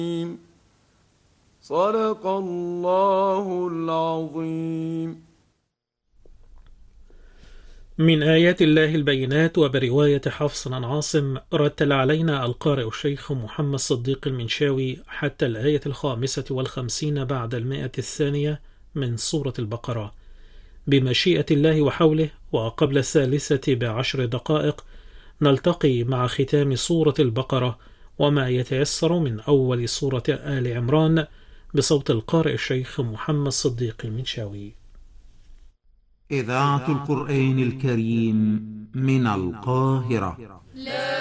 صدق الله العظيم. من آيات الله البينات. وبرواية حفص عن عاصم رتل علينا القارئ الشيخ محمد صديق المنشاوي حتى الآية 55 بعد 100 من سورة البقرة بمشيئة الله وحوله. وقبل 13 دقائق نلتقي مع ختام سورة البقرة وما يتيسر من أول سورة آل عمران بصوت القارئ الشيخ محمد صديق المنشاوي. إذاعة القرآن الكريم من القاهرة.